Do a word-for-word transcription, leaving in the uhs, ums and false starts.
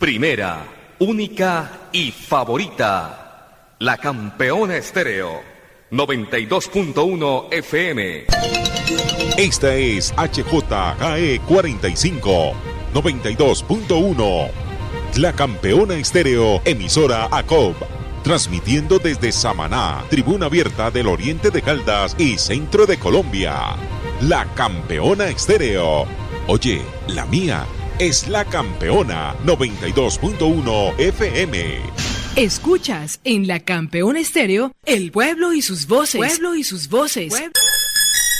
Primera, única y favorita. La Campeona Estéreo. noventa y dos punto uno F M. Esta es H J K E cuarenta y cinco, noventa y dos punto uno. La Campeona Estéreo, emisora A C O B. Transmitiendo desde Samaná, tribuna abierta del oriente de Caldas y centro de Colombia. La Campeona Estéreo. Oye, la mía es La Campeona, noventa y dos punto uno F M. Escuchas en La Campeona Estéreo, el pueblo y sus voces. Pueblo y sus voces. Pueblo.